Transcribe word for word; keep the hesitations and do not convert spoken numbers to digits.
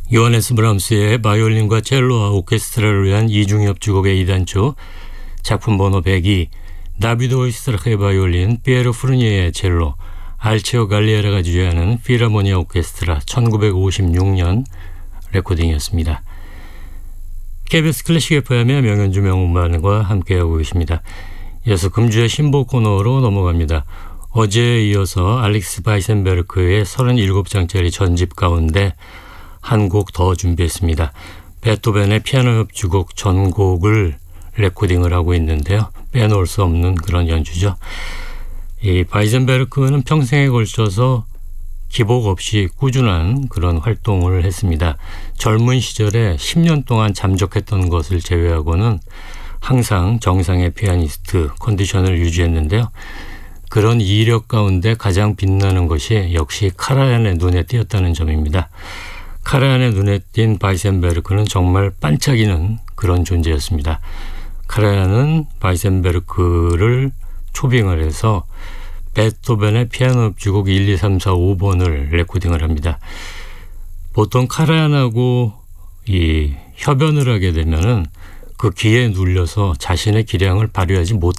요하네스 브람스의 바이올린과 첼로와 오케스트라를 위한 이중협 주곡의 이단조, 작품 번호 백이, 다비드 오이스트라크의 바이올린, 피에로 프르니에의 첼로, 알치오 갈리에라가 주재하는 필하모니아 오케스트라 천구백오십육 년 레코딩이었습니다. 케이비에스 클래식 에프엠의 명연주 명음반과 함께하고 계십니다. 이어서 금주의 신보 코너로 넘어갑니다. 어제에 이어서 알릭스 바이센베르크의 서른일곱 장짜리 전집 가운데 한 곡 더 준비했습니다. 베토벤의 피아노 협주곡 전곡을 레코딩을 하고 있는데요. 빼놓을 수 없는 그런 연주죠. 이 바이센베르크는 평생에 걸쳐서 기복 없이 꾸준한 그런 활동을 했습니다. 젊은 시절에 십 년 동안 잠적했던 것을 제외하고는 항상 정상의 피아니스트 컨디션을 유지했는데요. 그런 이력 가운데 가장 빛나는 것이 역시 카라얀의 눈에 띄었다는 점입니다. 카라얀의 눈에 띈 바이센베르크는 정말 반짝이는 그런 존재였습니다. 카라얀은 바이센베르크를 초빙을 해서 베토벤의 피아노 협주곡 일, 이, 삼, 사, 오 번을 레코딩을 합니다. 보통 카라얀하고 이 협연을 하게 되면은 그 기에 눌려서 자신의 기량을 발휘하지 못